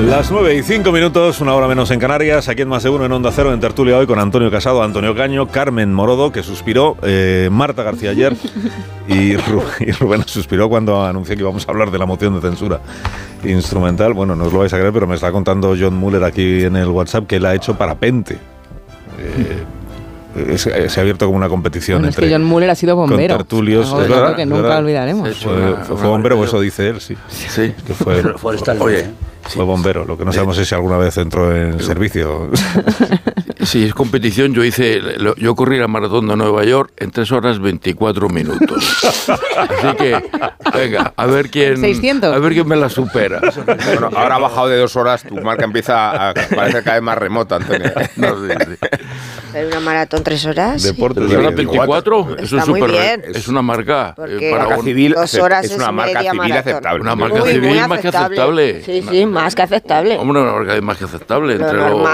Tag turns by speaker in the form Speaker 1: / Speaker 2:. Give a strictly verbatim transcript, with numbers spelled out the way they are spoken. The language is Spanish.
Speaker 1: Las nueve y cinco minutos, una hora menos en Canarias, aquí en Más de Uno en Onda Cero, en tertulia hoy con Antonio Casado, Antonio Caño, Carmen Morodo, que suspiró, eh, Marta García ayer, y, Ru- y Rubén suspiró cuando anuncié que íbamos a hablar de la moción de censura instrumental. Bueno, no os lo vais a creer, pero me está contando John Muller aquí en el WhatsApp que él ha hecho parapente. Eh, Es, se ha abierto como una competición
Speaker 2: bueno,
Speaker 1: entre
Speaker 2: es que John Muller ha sido bombero,
Speaker 1: con tertulios,
Speaker 2: algo
Speaker 1: es verdad,
Speaker 2: que
Speaker 1: es
Speaker 2: nunca
Speaker 1: verdad.
Speaker 2: olvidaremos.
Speaker 1: Sí, fue, fue, fue bombero, o eso dice él, sí.
Speaker 3: Sí,
Speaker 1: que fue,
Speaker 3: oye,
Speaker 1: fue bombero. Lo que no sabemos es si alguna vez entró en servicio.
Speaker 3: Si es competición, yo hice, yo corrí la maratón de Nueva York en tres horas veinticuatro minutos. Así que, venga, a ver quién,
Speaker 2: seiscientos.
Speaker 3: a ver quién me la supera.
Speaker 4: Bueno, ahora ha bajado de dos horas, tu marca empieza a parecer cada vez más remota, Antonio.
Speaker 3: No, sí, sí.
Speaker 5: ¿Pero una maratón tres horas?
Speaker 1: Deportes
Speaker 3: ¿Tres
Speaker 1: de
Speaker 3: horas veinticuatro? Eso
Speaker 5: Está
Speaker 3: es,
Speaker 5: muy
Speaker 3: super,
Speaker 5: bien.
Speaker 3: es una marca.
Speaker 5: Porque
Speaker 3: eh, para
Speaker 4: Marca
Speaker 3: un-
Speaker 4: civil
Speaker 5: dos horas
Speaker 4: es
Speaker 5: es
Speaker 4: una marca
Speaker 5: media
Speaker 4: civil
Speaker 5: maratón.
Speaker 4: aceptable.
Speaker 3: Una marca
Speaker 5: Muy,
Speaker 3: civil
Speaker 5: muy
Speaker 3: más que aceptable.
Speaker 5: Sí, sí, más que aceptable.
Speaker 3: Hombre, una marca más que aceptable.
Speaker 5: Lo
Speaker 3: Entre
Speaker 5: normal.
Speaker 3: los